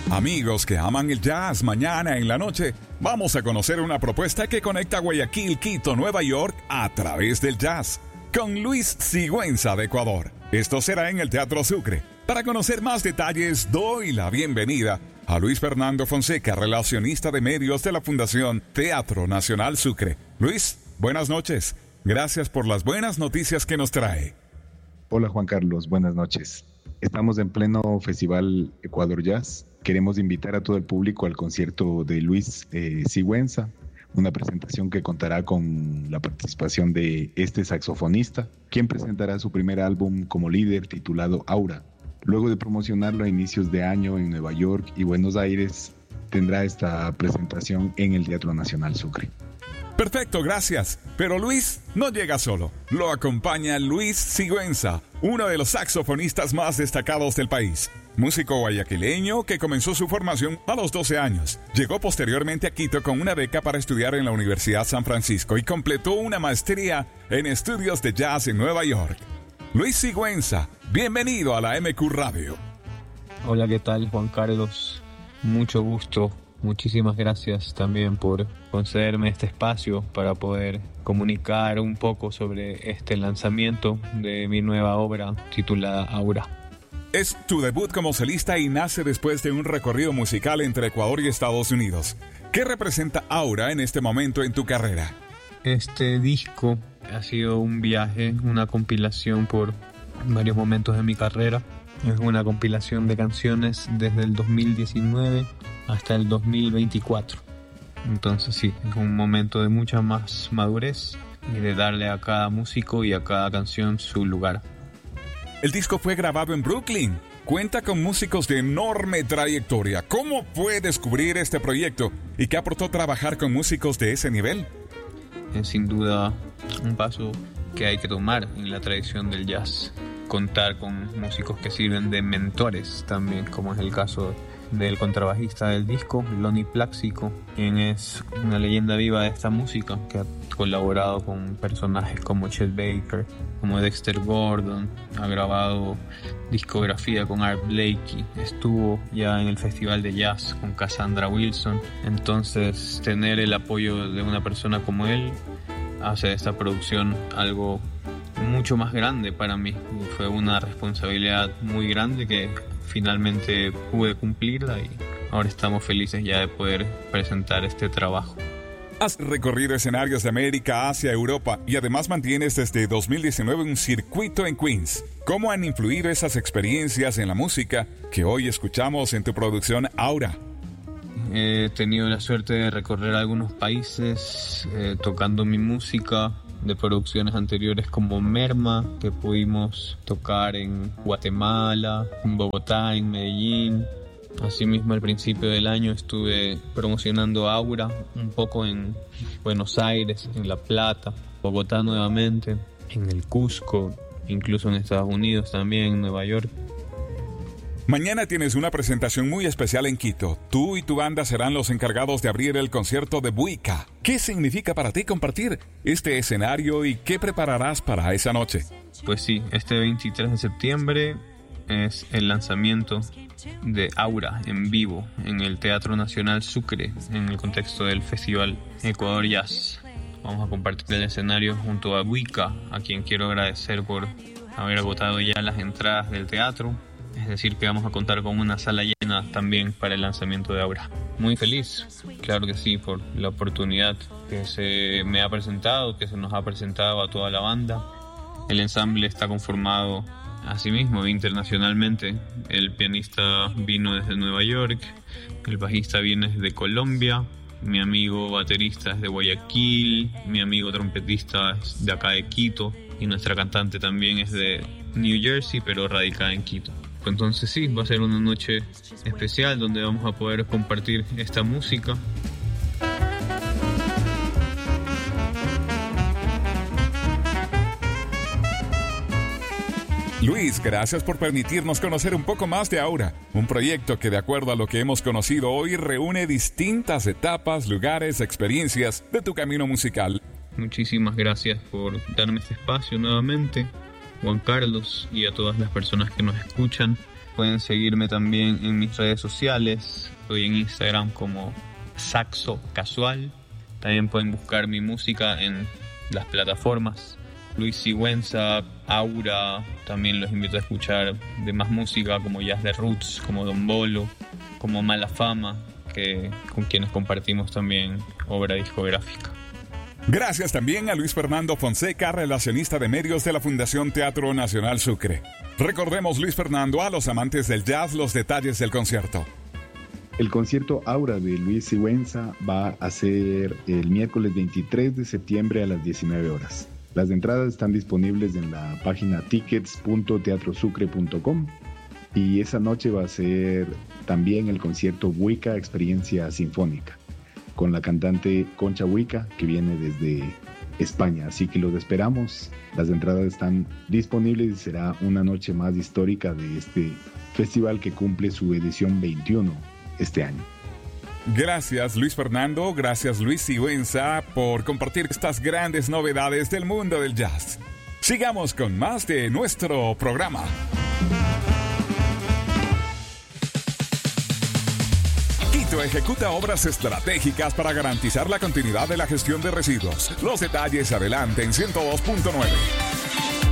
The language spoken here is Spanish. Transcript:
Amigos que aman el jazz, mañana en la noche vamos a conocer una propuesta que conecta Guayaquil, Quito, Nueva York a través del jazz, con Luis Sigüenza de Ecuador. Esto será en el Teatro Sucre. Para conocer más detalles, doy la bienvenida a Luis Fernando Fonseca, relacionista de medios de la Fundación Teatro Nacional Sucre. Luis, buenas noches. Gracias por las buenas noticias que nos trae. Hola Juan Carlos, buenas noches. Estamos en pleno Festival Ecuador Jazz. Queremos invitar a todo el público al concierto de Luis Sigüenza, una presentación que contará con la participación de este saxofonista, quien presentará su primer álbum como líder titulado Aura. Luego de promocionarlo a inicios de año en Nueva York y Buenos Aires, tendrá esta presentación en el Teatro Nacional Sucre. Perfecto, gracias. Pero Luis no llega solo. Lo acompaña Luis Sigüenza, uno de los saxofonistas más destacados del país. Músico guayaquileño que comenzó su formación a los 12 años. Llegó posteriormente a Quito con una beca para estudiar en la Universidad San Francisco y completó una maestría en estudios de jazz en Nueva York. Luis Sigüenza, bienvenido a la MQ Radio. Hola, ¿qué tal, Juan Carlos? Mucho gusto. Muchísimas gracias también por concederme este espacio para poder comunicar un poco sobre este lanzamiento de mi nueva obra titulada Aura. Es tu debut como solista y nace después de un recorrido musical entre Ecuador y Estados Unidos. ¿Qué representa Aura en este momento en tu carrera? Este disco ha sido un viaje, una compilación por varios momentos de mi carrera. Es una compilación de canciones desde el 2019 hasta el 2024. Entonces sí, es un momento de mucha más madurez y de darle a cada músico y a cada canción su lugar. El disco fue grabado en Brooklyn. Cuenta con músicos de enorme trayectoria. ¿Cómo fue descubrir este proyecto y qué aportó trabajar con músicos de ese nivel? Es sin duda un paso que hay que tomar en la tradición del jazz. Contar con músicos que sirven de mentores también, como es el caso del contrabajista del disco, Lonnie Plaxico, quien es una leyenda viva de esta música, que ha colaborado con personajes como Chet Baker, como Dexter Gordon, ha grabado discografía con Art Blakey, estuvo ya en el Festival de Jazz con Cassandra Wilson. Entonces, tener el apoyo de una persona como él hace de esta producción algo mucho más grande para mí. Fue una responsabilidad muy grande que finalmente pude cumplirla y ahora estamos felices ya de poder presentar este trabajo. Has recorrido escenarios de América, Asia, Europa y además mantienes desde 2019 un circuito en Queens. ¿Cómo han influido esas experiencias en la música que hoy escuchamos en tu producción Aura? He tenido la suerte de recorrer algunos países tocando mi música de producciones anteriores como Merma, que pudimos tocar en Guatemala, en Bogotá, en Medellín. Asimismo, al principio del año estuve promocionando Aura un poco en Buenos Aires, en La Plata, Bogotá nuevamente, en el Cusco, incluso en Estados Unidos también, en Nueva York. Mañana tienes una presentación muy especial en Quito. Tú y tu banda serán los encargados de abrir el concierto de Buica. ¿Qué significa para ti compartir este escenario y qué prepararás para esa noche? Pues sí, este 23 de septiembre es el lanzamiento de Aura en vivo en el Teatro Nacional Sucre en el contexto del Festival Ecuador Jazz. Vamos a compartir el escenario junto a Buica, a quien quiero agradecer por haber agotado ya las entradas del teatro. Es decir, que vamos a contar con una sala llena también para el lanzamiento de Aura. Muy feliz, claro que sí, por la oportunidad que se me ha presentado, que se nos ha presentado a toda la banda. El ensamble está conformado asimismo internacionalmente. El pianista vino desde Nueva York, el bajista viene desde Colombia, mi amigo baterista es de Guayaquil, mi amigo trompetista es de acá de Quito y nuestra cantante también es de New Jersey, pero radicada en Quito. Entonces sí, va a ser una noche especial donde vamos a poder compartir esta música. Luis, gracias por permitirnos conocer un poco más de Aura, un proyecto que de acuerdo a lo que hemos conocido hoy reúne distintas etapas, lugares, experiencias de tu camino musical. Muchísimas gracias por darme este espacio nuevamente, Juan Carlos, y a todas las personas que nos escuchan. pueden seguirme también en mis redes sociales. Estoy en Instagram como Saxo Casual. También pueden buscar mi música en las plataformas Luis Sigüenza, Aura. También los invito a escuchar de más música como Jazz de Roots, como Don Bolo, como Mala Fama, con quienes compartimos también obra discográfica. Gracias también a Luis Fernando Fonseca, relacionista de medios de la Fundación Teatro Nacional Sucre. Recordemos, Luis Fernando, a los amantes del jazz los detalles del concierto. El concierto Aura de Luis Sigüenza va a ser el miércoles 23 de septiembre a las 19 horas. Las entradas están disponibles en la página tickets.teatrosucre.com y esa noche va a ser también el concierto Wicca Experiencia Sinfónica con la cantante Concha Wicca, que viene desde España. Así que los esperamos. Las entradas están disponibles y será una noche más histórica de este festival que cumple su edición 21 este año. Gracias, Luis Fernando. Gracias, Luis Sigüenza, por compartir estas grandes novedades del mundo del jazz. Sigamos con más de nuestro programa. Quito ejecuta obras estratégicas para garantizar la continuidad de la gestión de residuos. Los detalles adelante en 102.9.